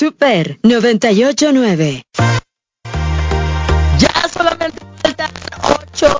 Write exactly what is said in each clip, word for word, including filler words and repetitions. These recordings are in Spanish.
Super noventa y ocho punto nueve. Ya solamente faltan ocho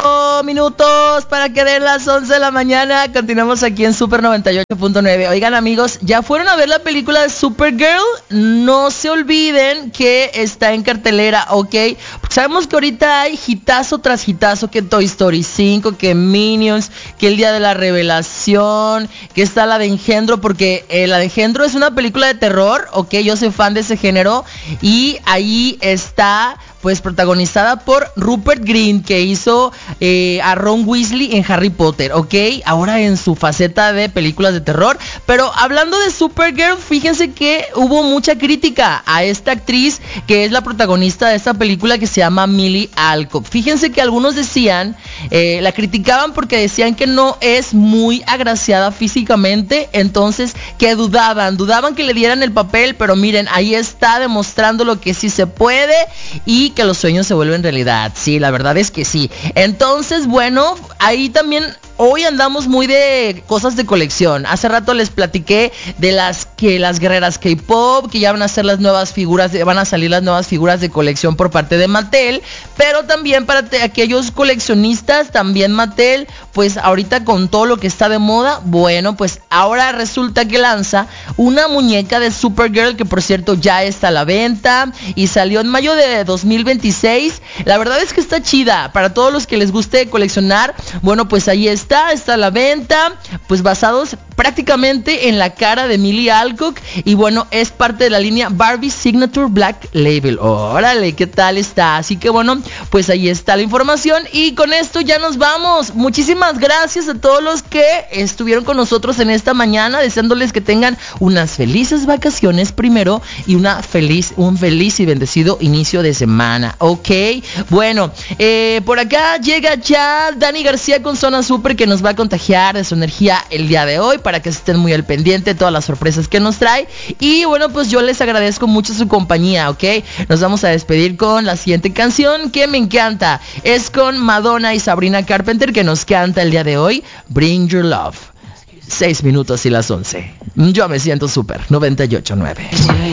minutos para que den las once de la mañana. Continuamos aquí en Super noventa y ocho punto nueve. Oigan, amigos, ¿ya fueron a ver la película de Supergirl? No se olviden que está en cartelera, ¿ok? Porque sabemos que ahorita hay hitazo tras hitazo, que Toy Story cinco, que Minions, que El Día de la Revelación, que está la de Engendro, porque eh, la de Engendro es una película de terror, ¿ok? Yo soy fan de ese género, y ahí está pues protagonizada por Rupert Grint, que hizo eh, a Ron Weasley en Harry Potter, ¿ok? Ahora en su faceta de películas de terror. Pero hablando de Supergirl, fíjense que hubo mucha crítica a esta actriz que es la protagonista de esta película, que se llama Millie Alcock. Fíjense que algunos decían, eh, la criticaban porque decían que no es muy agraciada físicamente, entonces que dudaban, dudaban que le dieran el papel, pero miren, ahí está demostrando lo que sí se puede y que los sueños se vuelven realidad. Sí, la verdad es que sí. Entonces, bueno, ahí también hoy andamos muy de cosas de colección. Hace rato les platiqué de las que las guerreras K-pop, que ya van a ser las nuevas figuras, de, van a salir las nuevas figuras de colección por parte de Mattel, pero también para te, aquellos coleccionistas, también Mattel, pues ahorita con todo lo que está de moda, bueno, pues ahora resulta que lanza una muñeca de Supergirl, que por cierto ya está a la venta y salió en mayo de dos mil veintiséis. La verdad es que está chida para todos los que les guste coleccionar. Bueno, pues ahí está, está a la venta, pues basados prácticamente en la cara de Millie Alcock, y bueno, es parte de la línea Barbie Signature Black Label. Órale, ¿qué tal está? Así que bueno, pues ahí está la información, y con esto ya nos vamos. Muchísimas gracias a todos los que estuvieron con nosotros en esta mañana, deseándoles que tengan unas felices vacaciones primero y una feliz, un feliz y bendecido inicio de semana, ok. Bueno, eh, por acá llega ya Dani García con Zona Super, que nos va a contagiar de su energía el día de hoy, para que estén muy al pendiente de todas las sorpresas que nos trae. Y bueno, pues yo les agradezco mucho su compañía, ok. Nos vamos a despedir con la siguiente canción que me encanta. Es con Madonna y Sabrina Carpenter, que nos canta el día de hoy Bring Your Love. Seis minutos y las once. Yo me siento Super noventa y ocho punto nueve.